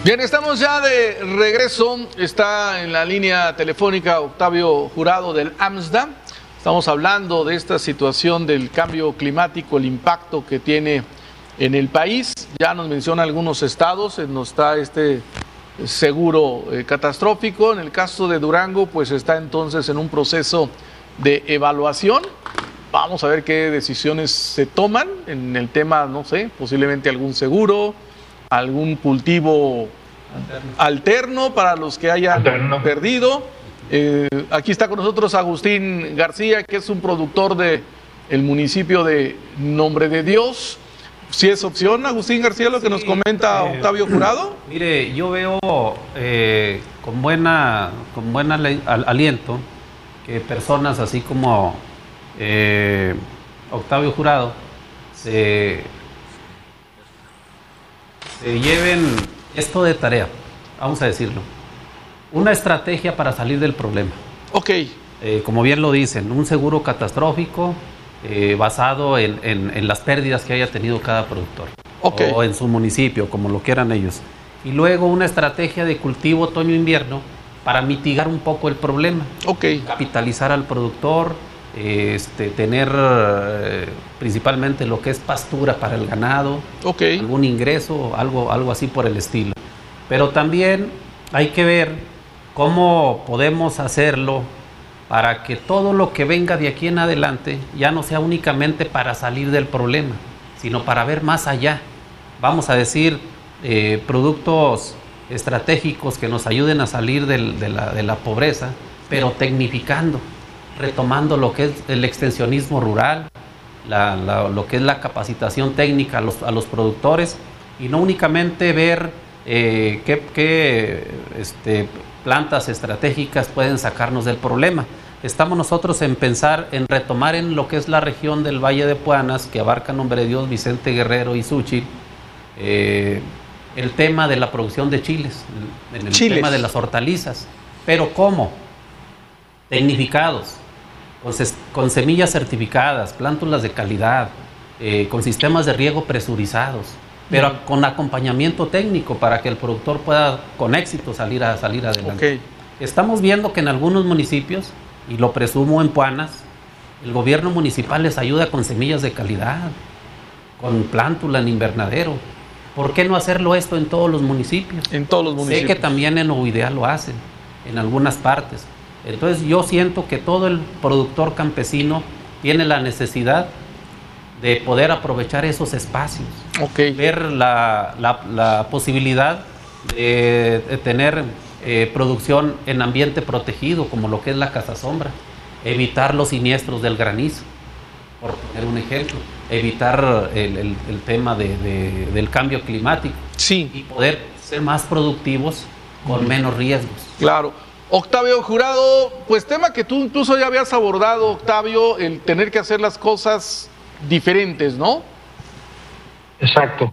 Bien, estamos ya de regreso. Está en la línea telefónica Octavio Jurado del AMSDA. Estamos hablando de esta situación del cambio climático, el impacto que tiene en el país. Ya nos menciona algunos estados, nos está este seguro catastrófico. En el caso de Durango, pues está entonces en un proceso de evaluación. Vamos a ver qué decisiones se toman en el tema, no sé, posiblemente algún seguro, algún cultivo alterno para los que hayan perdido. Aquí está con nosotros Agustín García, que es un productor del municipio de Nombre de Dios. ¿Sí es opción, Agustín García, lo que nos comenta Octavio Jurado? Mire, yo veo con buen aliento que personas así como Octavio Jurado se lleven esto de tarea, vamos a decirlo, una estrategia para salir del problema. Ok. Como bien lo dicen, un seguro catastrófico basado en las pérdidas que haya tenido cada productor. Okay. O en su municipio, como lo quieran ellos. Y luego una estrategia de cultivo otoño-invierno para mitigar un poco el problema. Ok. Capitalizar al productor, tener principalmente lo que es pastura para el ganado, okay, algún ingreso, algo así por el estilo. Pero también hay que ver cómo podemos hacerlo para que todo lo que venga de aquí en adelante ya no sea únicamente para salir del problema, sino para ver más allá. Vamos a decir, productos estratégicos que nos ayuden a salir de la pobreza, pero tecnificando, retomando lo que es el extensionismo rural, lo que es la capacitación técnica a los productores, y no únicamente ver qué plantas estratégicas pueden sacarnos del problema. Estamos nosotros en pensar en retomar en lo que es la región del Valle de Puanas, que abarca Nombre de Dios, Vicente Guerrero y Xúchitl, el tema de la producción de chiles, el tema de las hortalizas. ¿Pero cómo? Tecnificados, con semillas certificadas, plántulas de calidad, con sistemas de riego presurizados, pero con acompañamiento técnico para que el productor pueda con éxito salir adelante. Okay. Estamos viendo que en algunos municipios, y lo presumo en Puanas, el gobierno municipal les ayuda con semillas de calidad, con plántula en invernadero. ¿Por qué no hacerlo esto en todos los municipios? En todos los municipios. Sé que también en Ovidea lo hacen, en algunas partes. Entonces yo siento que todo el productor campesino tiene la necesidad de poder aprovechar esos espacios. Okay. Ver la posibilidad de tener producción en ambiente protegido, como lo que es la casa sombra. Evitar los siniestros del granizo, por poner un ejemplo. Evitar el tema del cambio climático. Sí. Y poder ser más productivos con menos riesgos. Claro. Octavio Jurado, pues tema que tú incluso ya habías abordado, Octavio, el tener que hacer las cosas diferentes, ¿no? Exacto.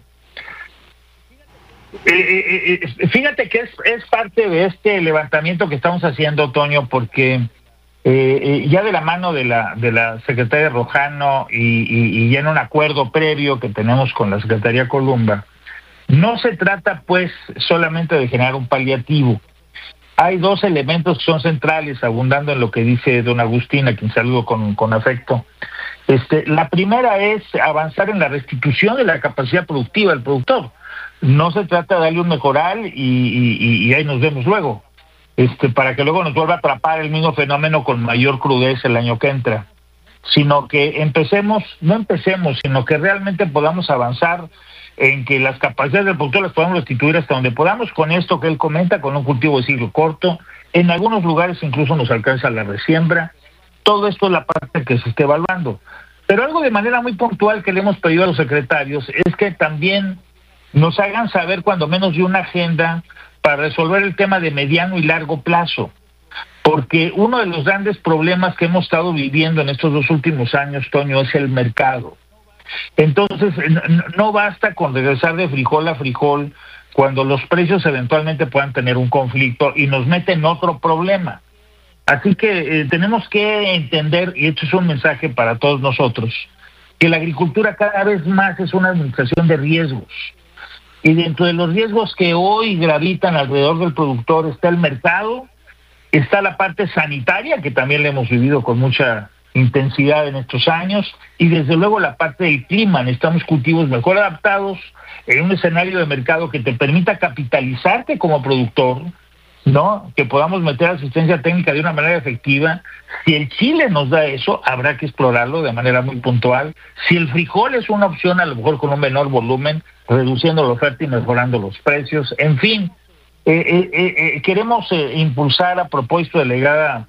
Fíjate que es parte de este levantamiento que estamos haciendo, Toño, porque ya de la mano de la Secretaria Rojano y ya en un acuerdo previo que tenemos con la Secretaría Columba, no se trata pues solamente de generar un paliativo. Hay dos elementos que son centrales, abundando en lo que dice don Agustín, a quien saludo con afecto. La primera es avanzar en la restitución de la capacidad productiva del productor. No se trata de darle un mejoral y ahí nos vemos luego, para que luego nos vuelva a atrapar el mismo fenómeno con mayor crudeza el año que entra, sino que sino que realmente podamos avanzar en que las capacidades del productor las podamos restituir hasta donde podamos, con esto que él comenta, con un cultivo de ciclo corto. En algunos lugares incluso nos alcanza la resiembra. Todo esto es la parte que se está evaluando. Pero algo de manera muy puntual que le hemos pedido a los secretarios es que también nos hagan saber cuando menos de una agenda para resolver el tema de mediano y largo plazo. Porque uno de los grandes problemas que hemos estado viviendo en estos 2 últimos años, Toño, es el mercado. Entonces, no basta con regresar de frijol a frijol cuando los precios eventualmente puedan tener un conflicto y nos meten otro problema. Así que tenemos que entender, y esto es un mensaje para todos nosotros, que la agricultura cada vez más es una administración de riesgos. Y dentro de los riesgos que hoy gravitan alrededor del productor está el mercado, está la parte sanitaria, que también la hemos vivido con mucha intensidad en estos años, y desde luego la parte del clima. Necesitamos cultivos mejor adaptados en un escenario de mercado que te permita capitalizarte como productor, ¿no? Que podamos meter asistencia técnica de una manera efectiva. Si el chile nos da eso, habrá que explorarlo de manera muy puntual. Si el frijol es una opción, a lo mejor con un menor volumen, reduciendo la oferta y mejorando los precios. En fin, queremos impulsar, a propósito de la llegada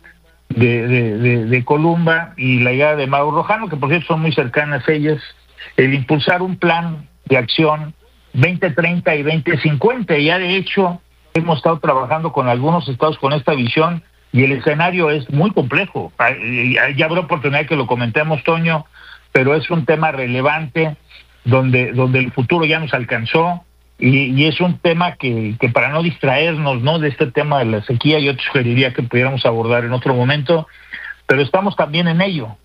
de Columba y la llegada de Mauro Rojano, que por cierto son muy cercanas ellas, el impulsar un plan de acción 2030 y 2050. Ya de hecho hemos estado trabajando con algunos estados con esta visión y el escenario es muy complejo. Ya habrá oportunidad que lo comentemos, Toño, pero es un tema relevante donde el futuro ya nos alcanzó y es un tema que para no distraernos, ¿no?, de este tema de la sequía, yo te sugeriría que pudiéramos abordar en otro momento, pero estamos también en ello.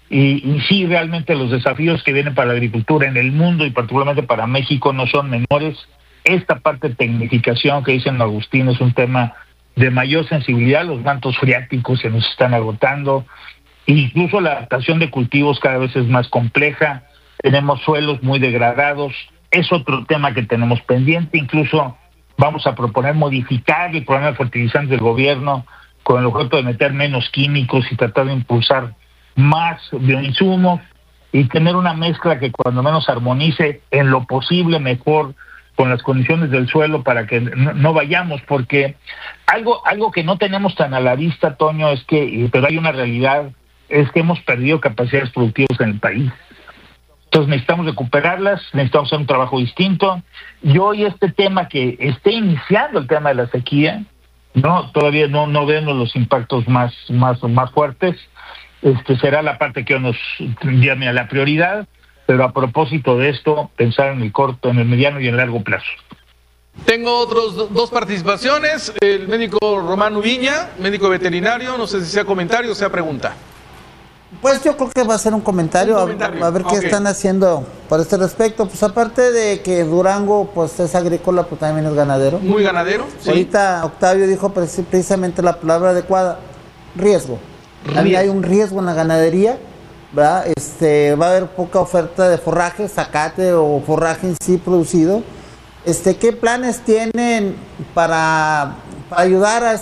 Y sí, realmente los desafíos que vienen para la agricultura en el mundo y particularmente para México no son menores. Esta parte de tecnificación que dicen Agustín es un tema de mayor sensibilidad. Los mantos freáticos se nos están agotando. Incluso la adaptación de cultivos cada vez es más compleja. Tenemos suelos muy degradados. Es otro tema que tenemos pendiente. Incluso vamos a proponer modificar el programa de fertilizantes del gobierno con el objeto de meter menos químicos y tratar de impulsar más bioinsumos y tener una mezcla que cuando menos armonice en lo posible mejor con las condiciones del suelo para que no vayamos, porque algo que no tenemos tan a la vista, Toño, es que, pero hay una realidad, es que hemos perdido capacidades productivas en el país. Entonces necesitamos recuperarlas, necesitamos hacer un trabajo distinto. Y hoy este tema que esté iniciando el tema de la sequía, no, todavía no vemos los impactos más fuertes. Será la parte que nos llame a la prioridad, pero a propósito de esto, pensar en el corto, en el mediano y en el largo plazo. Tengo otros dos participaciones. El médico Román Ubiña, médico veterinario, no sé si sea comentario o sea pregunta. Pues yo creo que va a ser un comentario. A ver qué están haciendo por este respecto. Pues aparte de que Durango pues es agrícola, pues también es ganadero. Muy ganadero, sí. Ahorita Octavio dijo precisamente la palabra adecuada, riesgo. También hay un riesgo en la ganadería, ¿verdad? Va a haber poca oferta de forraje, zacate o forraje en sí producido. ¿Qué planes tienen para ayudar a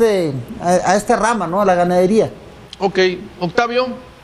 esta rama, ¿no?, a la ganadería? Ok, Octavio.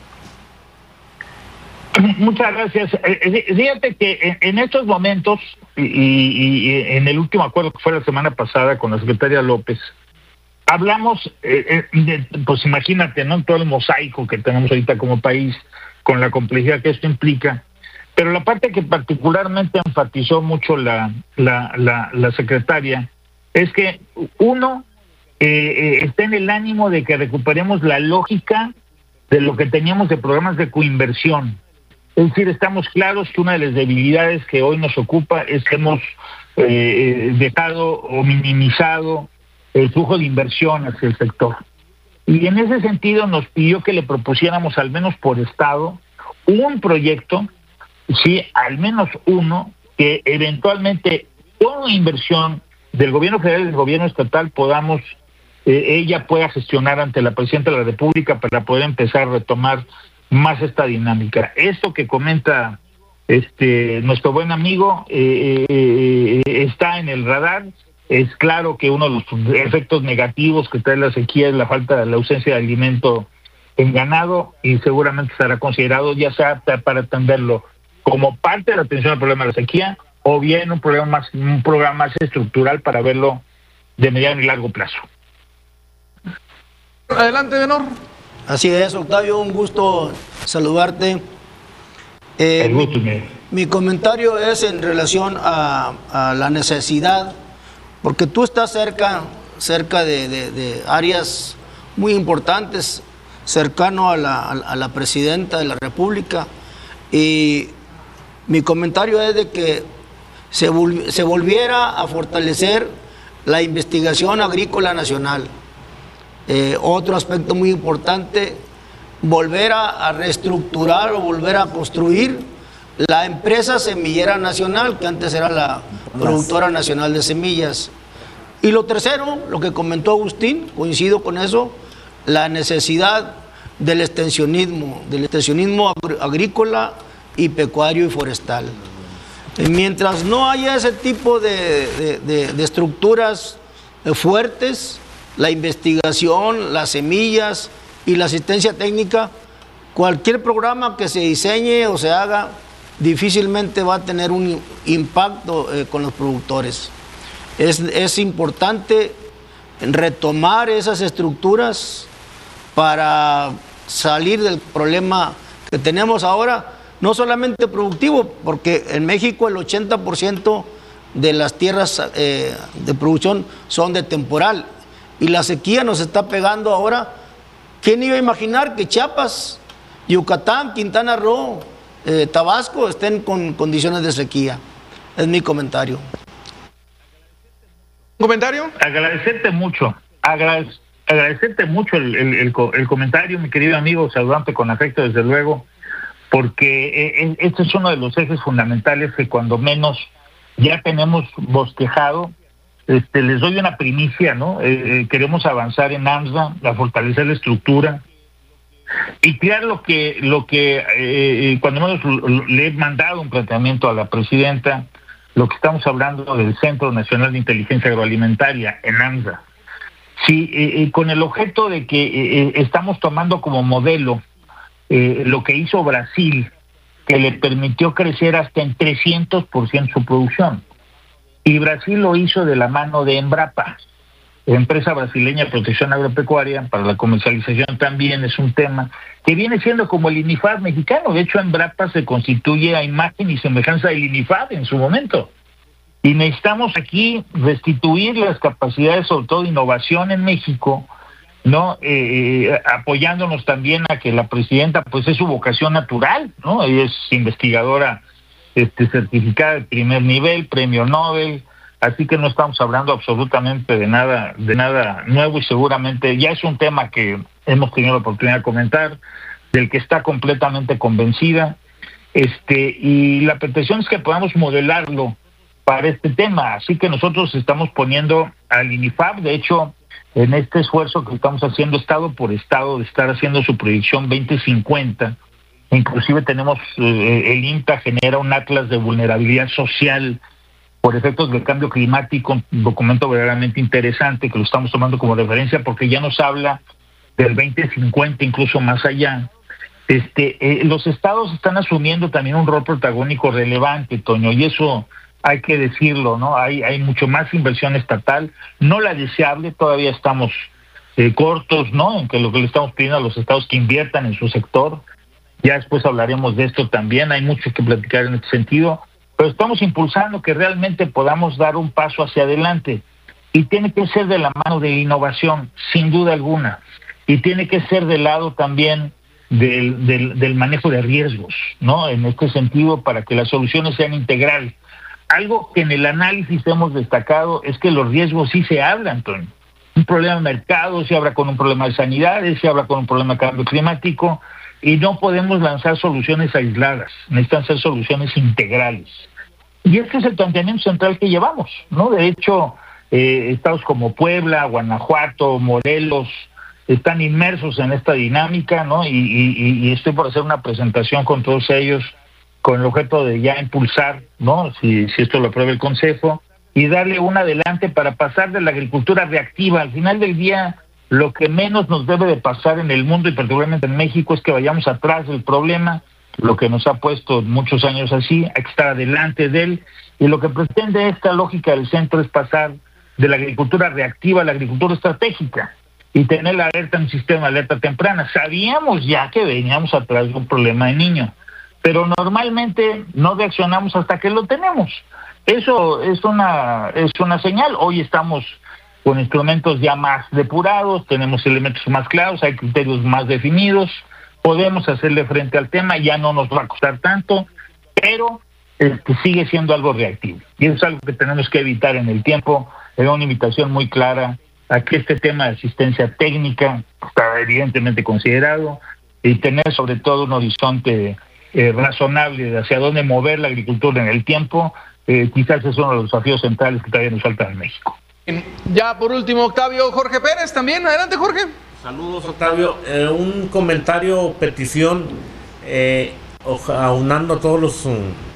Muchas gracias. Fíjate que en estos momentos, y en el último acuerdo que fue la semana pasada con la secretaria López, hablamos, pues imagínate, ¿no?, todo el mosaico que tenemos ahorita como país, con la complejidad que esto implica, pero la parte que particularmente enfatizó mucho la secretaria es que uno está en el ánimo de que recuperemos la lógica de lo que teníamos de programas de coinversión. Es decir, estamos claros que una de las debilidades que hoy nos ocupa es que hemos dejado o minimizado el flujo de inversión hacia el sector. Y en ese sentido nos pidió que le propusiéramos, al menos por estado, un proyecto, sí, al menos uno, que eventualmente con inversión del gobierno federal y del gobierno estatal podamos, ella pueda gestionar ante la Presidenta de la República para poder empezar a retomar más esta dinámica. Esto que comenta nuestro buen amigo está en el radar. Es claro que uno de los efectos negativos que trae la sequía es la ausencia de alimento en ganado, y seguramente será considerado ya sea para atenderlo como parte de la atención al problema de la sequía o bien un programa más estructural para verlo de mediano y largo plazo. Adelante, Benor. Así es, Octavio, un gusto saludarte. El gusto, mi comentario es en relación a la necesidad, porque tú estás cerca de áreas muy importantes, cercano a la Presidenta de la República, y mi comentario es de que se volviera a fortalecer la investigación agrícola nacional. Otro aspecto muy importante, volver a reestructurar o volver a construir la empresa semillera nacional, que antes era la productora nacional de semillas. Y lo tercero, lo que comentó Agustín, coincido con eso, la necesidad del extensionismo agrícola y pecuario y forestal. Mientras no haya ese tipo de estructuras fuertes, la investigación, las semillas y la asistencia técnica, cualquier programa que se diseñe o se haga difícilmente va a tener un impacto con los productores. Es importante retomar esas estructuras para salir del problema que tenemos ahora, no solamente productivo, porque en México el 80% de las tierras de producción son de temporal, y la sequía nos está pegando ahora. ¿Quién iba a imaginar que Chiapas, Yucatán, Quintana Roo, Tabasco estén con condiciones de sequía? Es mi comentario. ¿Comentario? Agradecerte mucho el comentario, mi querido amigo, saludante con afecto, desde luego, porque este es uno de los ejes fundamentales que cuando menos ya tenemos bosquejado. Les doy una primicia, ¿no? Queremos avanzar en AMSDA, a fortalecer la estructura y crear lo que cuando menos le he mandado un planteamiento a la presidenta, lo que estamos hablando del Centro Nacional de Inteligencia Agroalimentaria en AMSDA. Sí, con el objeto de que estamos tomando como modelo lo que hizo Brasil, que le permitió crecer hasta en 300% su producción. Y Brasil lo hizo de la mano de Embrapa, empresa brasileña de protección agropecuaria. Para la comercialización también es un tema que viene siendo como el INIFAD mexicano. De hecho, Embrapa se constituye a imagen y semejanza del INIFAD en su momento. Y necesitamos aquí restituir las capacidades, sobre todo de innovación en México, ¿no? Apoyándonos también a que la presidenta, pues es su vocación natural, ¿no? Ella es investigadora certificada de primer nivel, premio Nobel, así que no estamos hablando absolutamente de nada nuevo, y seguramente ya es un tema que hemos tenido la oportunidad de comentar, del que está completamente convencida, y la pretensión es que podamos modelarlo para este tema. Así que nosotros estamos poniendo al INIFAB, de hecho, en este esfuerzo que estamos haciendo estado por estado, de estar haciendo su proyección 2050, inclusive tenemos, el INTA genera un atlas de vulnerabilidad social por efectos del cambio climático, un documento verdaderamente interesante que lo estamos tomando como referencia porque ya nos habla del 2050, incluso más allá. Los estados están asumiendo también un rol protagónico relevante, Toño, y eso hay que decirlo, ¿no? Hay mucho más inversión estatal, no la deseable, todavía estamos cortos, ¿no? En que lo que le estamos pidiendo a los estados que inviertan en su sector. Ya después hablaremos de esto también, hay mucho que platicar en este sentido, pero estamos impulsando que realmente podamos dar un paso hacia adelante, y tiene que ser de la mano de innovación, sin duda alguna, y tiene que ser del lado también del manejo de riesgos, ¿no? En este sentido, para que las soluciones sean integrales. Algo que en el análisis hemos destacado es que los riesgos sí se hablan, Antonio. Un problema de mercado se habla con un problema de sanidad, se habla con un problema de cambio climático, y no podemos lanzar soluciones aisladas, necesitan ser soluciones integrales. Y este es el planteamiento central que llevamos, ¿no? De hecho, estados como Puebla, Guanajuato, Morelos, están inmersos en esta dinámica, ¿no? Y estoy por hacer una presentación con todos ellos, con el objeto de ya impulsar, ¿no? Si esto lo aprueba el Consejo, y darle un adelante para pasar de la agricultura reactiva. Al final del día, lo que menos nos debe de pasar en el mundo y particularmente en México es que vayamos atrás del problema, lo que nos ha puesto muchos años así, hay que estar adelante de él, y lo que pretende esta lógica del centro es pasar de la agricultura reactiva a la agricultura estratégica y tener la alerta en un sistema de alerta temprana. Sabíamos ya que veníamos atrás de un problema de niño, pero normalmente no reaccionamos hasta que lo tenemos. Eso es una señal. Hoy estamos con instrumentos ya más depurados, tenemos elementos más claros, hay criterios más definidos, podemos hacerle frente al tema, ya no nos va a costar tanto, pero sigue siendo algo reactivo. Y eso es algo que tenemos que evitar en el tiempo. Era una invitación muy clara a que este tema de asistencia técnica está evidentemente considerado, y tener sobre todo un horizonte razonable de hacia dónde mover la agricultura en el tiempo, quizás es uno de los desafíos centrales que todavía nos faltan en México. Ya por último, Octavio, Jorge Pérez también. Adelante, Jorge. Saludos, Octavio. Un comentario, petición, aunando todos los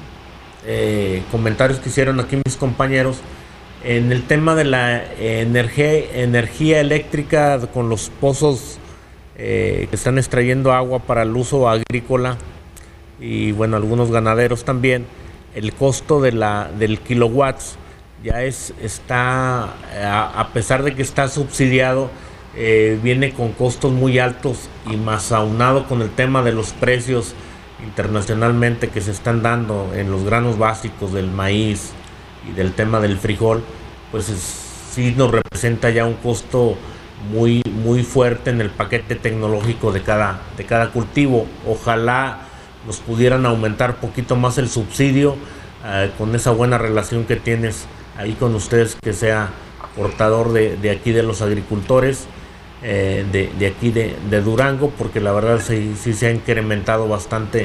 comentarios que hicieron aquí mis compañeros en el tema de la energía eléctrica con los pozos que están extrayendo agua para el uso agrícola y bueno, algunos ganaderos también. El costo del kilowatts ya está, a pesar de que está subsidiado, viene con costos muy altos, y más aunado con el tema de los precios internacionalmente que se están dando en los granos básicos del maíz y del tema del frijol, pues sí nos representa ya un costo muy fuerte en el paquete tecnológico de cada cultivo. Ojalá nos pudieran aumentar poquito más el subsidio, con esa buena relación que tienes ahí con ustedes, que sea portador de aquí de los agricultores, de aquí de Durango, porque la verdad sí se ha incrementado bastante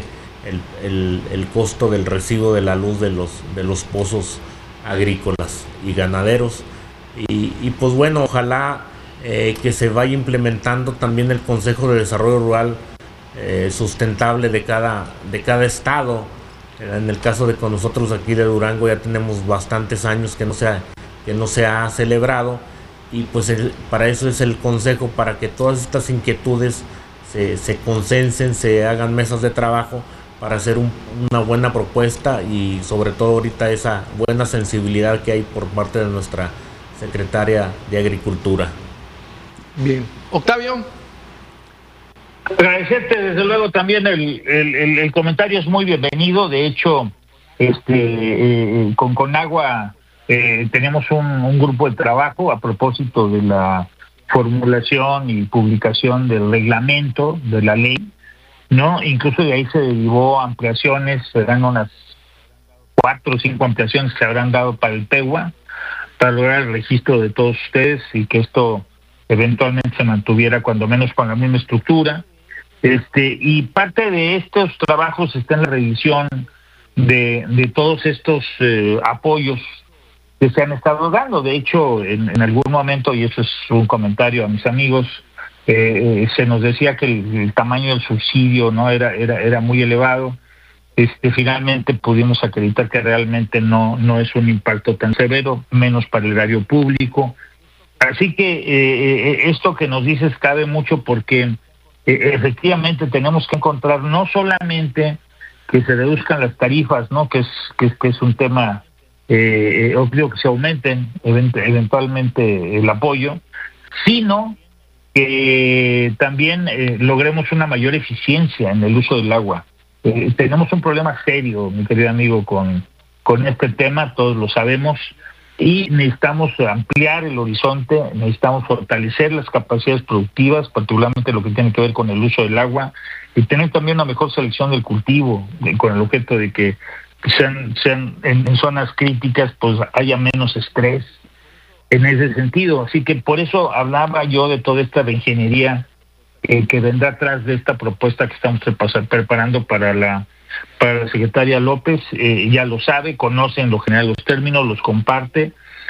el costo del recibo de la luz de los pozos agrícolas y ganaderos, y pues bueno, ojalá que se vaya implementando también el Consejo de Desarrollo Rural sustentable de cada estado. En el caso de con nosotros aquí de Durango ya tenemos bastantes años que no se ha celebrado, y pues para eso es el consejo, para que todas estas inquietudes se consensen, se hagan mesas de trabajo para hacer una buena propuesta, y sobre todo ahorita esa buena sensibilidad que hay por parte de nuestra secretaria de Agricultura. Bien. Octavio. Agradecerte desde luego también el comentario, es muy bienvenido. De hecho, con Conagua tenemos un grupo de trabajo a propósito de la formulación y publicación del reglamento de la ley, ¿no? Incluso de ahí se derivó ampliaciones, serán unas 4 o 5 ampliaciones que se habrán dado para el PEGUA, para lograr el registro de todos ustedes y que esto eventualmente se mantuviera cuando menos con la misma estructura. Y parte de estos trabajos está en la revisión de todos estos apoyos que se han estado dando. De hecho, en algún momento, y eso es un comentario a mis amigos, se nos decía que el tamaño del subsidio no era muy elevado. Finalmente pudimos acreditar que realmente no es un impacto tan severo, menos para el erario público. Así que esto que nos dices cabe mucho, porque efectivamente tenemos que encontrar no solamente que se reduzcan las tarifas, ¿no? que es un tema obvio, que se aumenten eventualmente el apoyo, sino que también logremos una mayor eficiencia en el uso del agua. Tenemos un problema serio, mi querido amigo, con este tema, todos lo sabemos, y necesitamos ampliar el horizonte, necesitamos fortalecer las capacidades productivas, particularmente lo que tiene que ver con el uso del agua, y tener también una mejor selección del cultivo, con el objeto de que sean en zonas críticas, pues haya menos estrés en ese sentido. Así que por eso hablaba yo de toda esta reingeniería que vendrá atrás de esta propuesta que estamos preparando para la secretaria López. Ya lo sabe, conoce en lo general los términos, los comparte,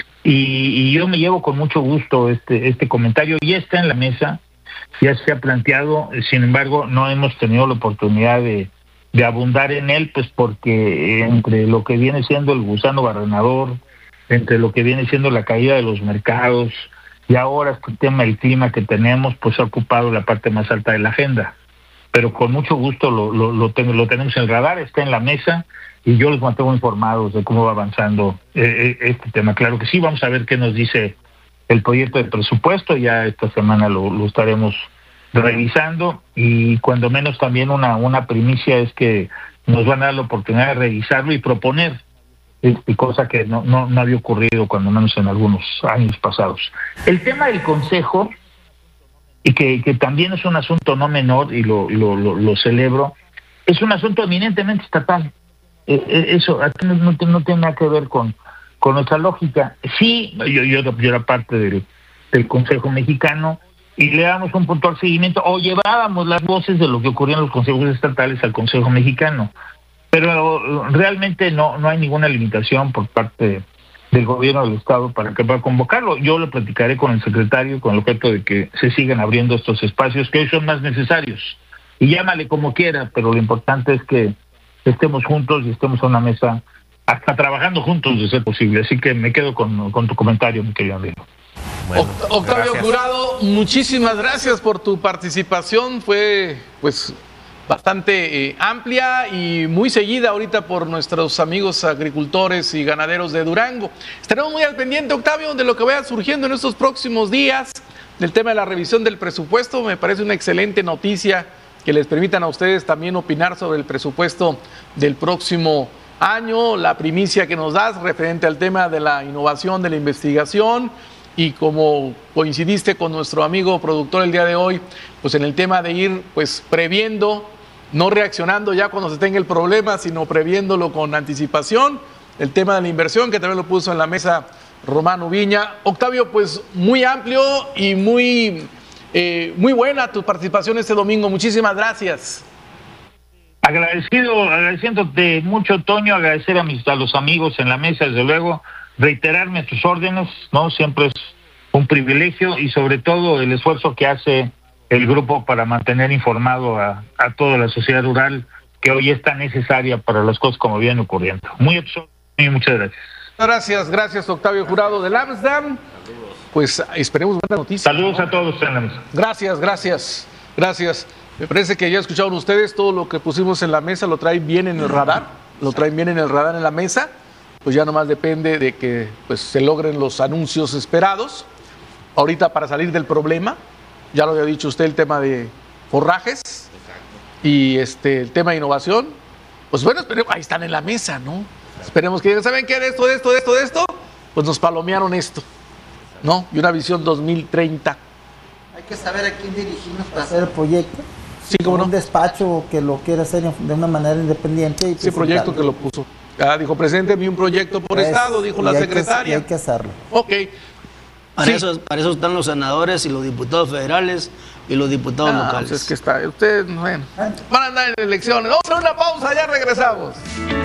y yo me llevo con mucho gusto este comentario. Ya está en la mesa, ya se ha planteado, sin embargo no hemos tenido la oportunidad de abundar en él, pues porque entre lo que viene siendo el gusano barrenador, entre lo que viene siendo la caída de los mercados, y ahora este tema del clima que tenemos, pues ha ocupado la parte más alta de la agenda. Pero con mucho gusto lo tenemos en el radar, está en la mesa, y yo les mantengo informados de cómo va avanzando este tema. Claro que sí, vamos a ver qué nos dice el proyecto de presupuesto, ya esta semana lo estaremos revisando, y cuando menos también una primicia es que nos van a dar la oportunidad de revisarlo y proponer, cosa que no había ocurrido cuando menos en algunos años pasados. El tema del consejo, y que también es un asunto no menor, y lo celebro, es un asunto eminentemente estatal. Eso aquí no tiene nada que ver con nuestra lógica. Sí, yo era parte del Consejo Mexicano, y le damos un puntual seguimiento, o llevábamos las voces de lo que ocurría en los consejos estatales al Consejo Mexicano. Pero realmente no hay ninguna limitación por parte del gobierno del Estado para que pueda convocarlo. Yo lo platicaré con el secretario con el objeto de que se sigan abriendo estos espacios que hoy son más necesarios. Y llámale como quiera, pero lo importante es que estemos juntos y estemos a una mesa, hasta trabajando juntos de ser posible. Así que me quedo con tu comentario, mi querido amigo. Bueno, Octavio Jurado, muchísimas gracias por tu participación. Fue pues bastante amplia y muy seguida ahorita por nuestros amigos agricultores y ganaderos de Durango. Estaremos muy al pendiente, Octavio, de lo que vaya surgiendo en estos próximos días del tema de la revisión del presupuesto. Me parece una excelente noticia que les permitan a ustedes también opinar sobre el presupuesto del próximo año, la primicia que nos das referente al tema de la innovación, de la investigación, y como coincidiste con nuestro amigo productor el día de hoy, pues en el tema de ir pues previendo, no reaccionando ya cuando se tenga el problema, sino previéndolo con anticipación, el tema de la inversión que también lo puso en la mesa Romano Viña. Octavio, pues muy amplio y muy buena tu participación este domingo, muchísimas gracias. Agradeciéndote mucho, Toño, agradecer a los amigos en la mesa, desde luego, reiterarme tus órdenes, ¿no? Siempre es un privilegio y sobre todo el esfuerzo que hace el grupo para mantener informado a toda la sociedad rural que hoy es tan necesaria para las cosas como vienen ocurriendo. Muy absurdo y muchas gracias. Gracias Octavio Jurado del AMSDAM. Pues esperemos buena noticia. Saludos, ¿no? A todos en la mesa. Gracias. Me parece que ya escucharon ustedes todo lo que pusimos en la mesa, lo traen bien en el radar, en la mesa. Pues ya nomás depende de que pues se logren los anuncios esperados. Ahorita para salir del problema, ya lo había dicho usted, el tema de forrajes y el tema de innovación. Pues bueno, ahí están en la mesa, ¿no? Esperemos que digan, ¿saben qué? De esto, pues nos palomearon esto, ¿no? Y una visión 2030. Hay que saber a quién dirigirnos para hacer el proyecto. Sí, ¿cómo no? Un despacho que lo quiera hacer de una manera independiente. Y sí, proyecto que lo puso. Dijo, presénteme un proyecto por estado, dijo la secretaria. Hay que hacerlo. Ok. Para eso están los senadores y los diputados federales y los diputados locales. Pues es que ustedes, bueno, van a andar en elecciones. Vamos a hacer una pausa, ya regresamos.